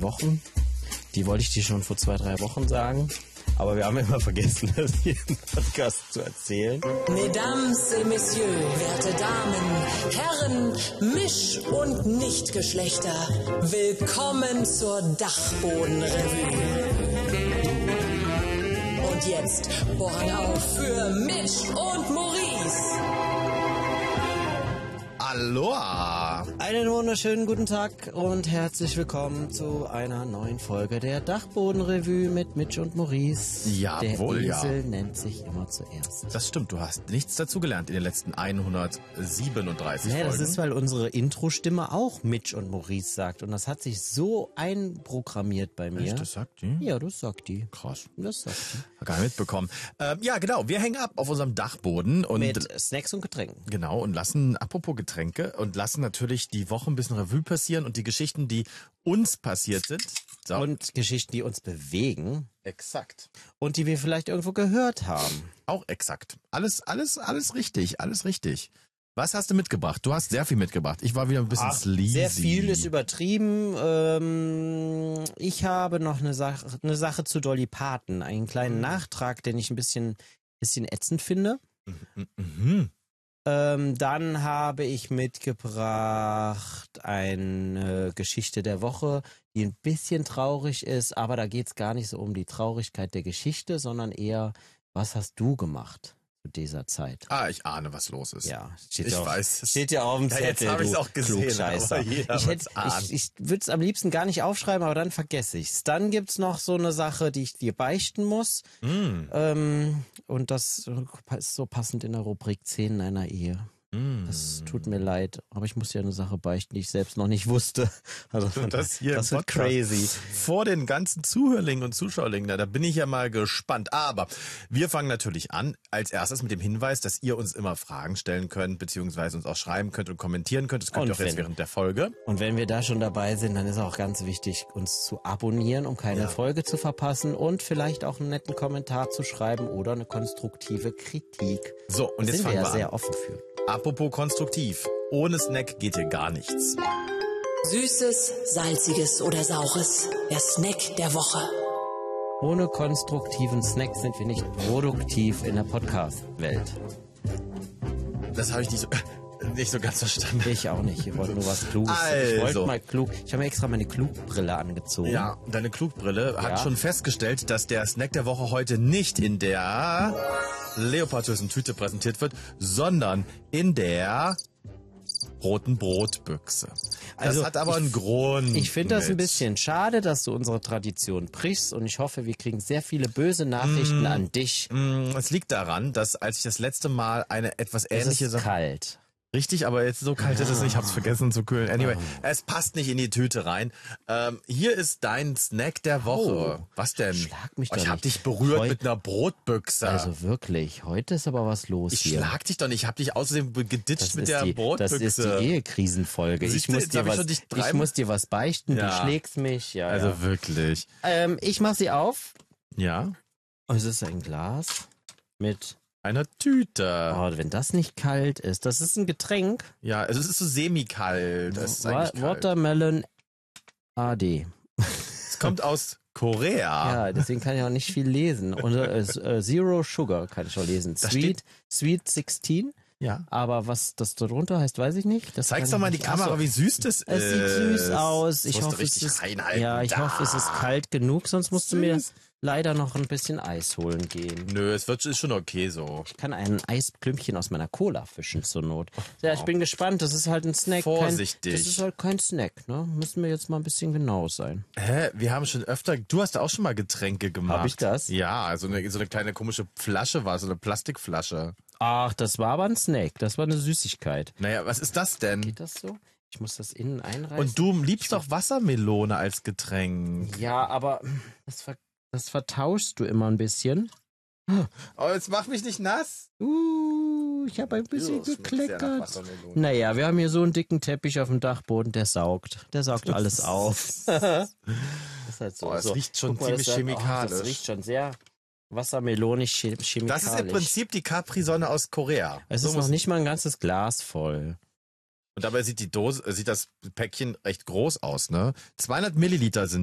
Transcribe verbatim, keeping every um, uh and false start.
drei Wochen. Die wollte ich dir schon vor zwei, drei Wochen sagen. Aber wir haben immer vergessen, das hier im Podcast zu erzählen. Mesdames et Messieurs, werte Damen, Herren, Misch- und Nichtgeschlechter, willkommen zur Dachboden-Revue. Und jetzt Vorhang auf für Mitch und Maurice. Aloha! Einen wunderschönen guten Tag und herzlich willkommen zu einer neuen Folge der Dachboden-Revue mit Mitch und Maurice. Jawohl, der Esel ja. nennt sich immer zuerst. Das stimmt, du hast nichts dazugelernt in den letzten hundertsiebenunddreißig Ja, Folgen. das ist, weil unsere Intro-Stimme auch Mitch und Maurice sagt. Und das hat sich so einprogrammiert bei mir. Echt, das sagt die? Ja, das sagt die. Krass. Das sagt die. Hab gar nicht mitbekommen. Ähm, ja, genau, wir hängen ab auf unserem Dachboden und Mit Snacks und Getränken. genau und lassen, apropos Getränke, und lassen natürlich die Woche ein bisschen Revue passieren und die Geschichten, die uns passiert sind. So. Und Geschichten, die uns bewegen exakt. und die wir vielleicht irgendwo gehört haben. Auch exakt. Alles, alles, alles richtig, alles richtig. Was hast du mitgebracht? Du hast sehr viel mitgebracht. Ich war wieder ein bisschen Ach, sleazy. sehr viel ist übertrieben. Ähm, ich habe noch eine Sache, eine Sache zu Dolly Parton. Einen kleinen Mhm. Nachtrag, den ich ein bisschen, bisschen ätzend finde. Mhm. Mhm. Ähm, dann habe ich mitgebracht eine Geschichte der Woche, die ein bisschen traurig ist, aber da geht es gar nicht so um die Traurigkeit der Geschichte, sondern eher, was hast du gemacht zu dieser Zeit? Ah, ich ahne, was los ist. Ja, steht Ich ja, auf, weiß es. steht ja auf dem Ja, Zettel. jetzt habe ich es du auch gesehen, Klugscheißer. aber jeder ich wird's hätte, ahnen. ich, ich würde es am liebsten gar nicht aufschreiben, aber dann vergesse ich's. Dann gibt's noch so eine Sache, die ich dir beichten muss. Mm. Ähm, und das ist so passend in der Rubrik Szenen einer Ehe. Mm. Das tut mir leid, aber ich muss dir eine Sache beichten, die ich selbst noch nicht wusste. Also Und das hier das im wird Podcast crazy. vor den ganzen Zuhörlingen und Zuschauerlingen, da, da bin ich ja mal gespannt. Aber wir fangen natürlich an, als erstes mit dem Hinweis, dass ihr uns immer Fragen stellen könnt, beziehungsweise uns auch schreiben könnt und kommentieren könnt. Das könnt Und ihr auch jetzt wenn- während der Folge. Und wenn wir da schon dabei sind, dann ist auch ganz wichtig, uns zu abonnieren, um keine Ja. Folge zu verpassen und vielleicht auch einen netten Kommentar zu schreiben oder eine konstruktive Kritik. So, und Da jetzt sind fangen wir wir ja sehr an. offen für. Apropos konstruktiv. Ohne Snack geht hier gar nichts. Süßes, salziges oder saures, der Snack der Woche. Ohne konstruktiven Snack sind wir nicht produktiv in der Podcast-Welt. Das habe ich nicht so, nicht so ganz verstanden. Ich auch nicht. Ich wollte nur was Kluges. Ich Also. wollte mal klug. Ich habe mir extra meine Klugbrille angezogen. Ja, deine Klugbrille hat Ja. schon festgestellt, dass der Snack der Woche heute nicht in der Leopardhösen Tüte präsentiert wird, sondern in der roten Brotbüchse. Das Also, hat aber ich- einen Grund. Ich finde das ein Mitch. bisschen schade, dass du unsere Tradition brichst und ich hoffe, wir kriegen sehr viele böse Nachrichten an dich. Mm, Es liegt daran, dass als ich das letzte Mal eine etwas Es ähnliche ist Sache... kalt. Richtig, aber jetzt so kalt ist es nicht. Ich hab's vergessen zu kühlen. Anyway, Ah. es passt nicht in die Tüte rein. Ähm, hier ist dein Snack der Woche. Oh. Was denn? Schlag mich Oh, doch ich hab nicht. dich berührt Heu- mit einer Brotbüchse. Also wirklich, heute ist aber was los ich hier. schlag dich doch nicht. Ich hab dich außerdem geditscht das mit ist der die, Brotbüchse. Das ist die Ehekrisenfolge. Ich Siehst du, muss, jetzt dir hab ich was, schon dich ich drei- muss dir was beichten, Ja. du schlägst mich. Ja, Also ja. wirklich. Ähm, ich mach sie auf. Ja, Und es ist ein Glas mit, einer Tüte. oh, wenn das nicht kalt ist, das ist ein Getränk. Ja, also es ist so semi-kalt. Es ist Wa- eigentlich kalt. Watermelon A D. Es kommt aus Korea. Ja, deswegen kann ich auch nicht viel lesen. Und äh, s- äh, Zero Sugar kann ich auch lesen. Da Sweet, Sweet sechzehn. Ja. Aber was das da drunter heißt, weiß ich nicht. Das Zeig's kann doch mal ich in die nicht- Ach so. Kamera, wie süß das ist. Es sieht süß aus. Ich Das musst hoffe, du richtig es ist, reinhalten. ja, ich Da. hoffe, es ist kalt genug, sonst musst du mir Süß. leider noch ein bisschen Eis holen gehen. Nö, es wird, ist schon okay so. Ich kann ein Eisklümpchen aus meiner Cola fischen zur Not. Ja, ich bin gespannt. Das ist halt ein Snack. Vorsichtig. Kein, das ist halt kein Snack, ne? Müssen wir jetzt mal ein bisschen genau sein. Hä? Wir haben schon öfter, du hast auch schon mal Getränke gemacht. Hab ich das? Ja, so eine, so eine kleine komische Flasche war, so eine Plastikflasche. Ach, das war aber ein Snack. Das war eine Süßigkeit. Naja, was ist das denn? Geht das so? Ich muss das innen einreißen. Und du liebst doch Wassermelone als Getränk. Ja, aber das, ver das vertauschst du immer ein bisschen. Oh, jetzt mach mich nicht nass. Uh, ich habe ein bisschen Ja, das schmeckt sehr nach gekleckert. Wassermelone. Naja, wir haben hier so einen dicken Teppich auf dem Dachboden, der saugt. Der saugt alles auf. Das ist halt so. Oh, es so. riecht schon Guck mal, ziemlich das, hat- chemikalisch. Oh, das riecht schon sehr wassermelonisch, chem- chemikalisch. Das ist im Prinzip die Capri-Sonne aus Korea. Es So ist muss- noch nicht mal ein ganzes Glas voll. Und dabei sieht die Dose, äh, sieht das Päckchen recht groß aus, ne? zweihundert Milliliter sind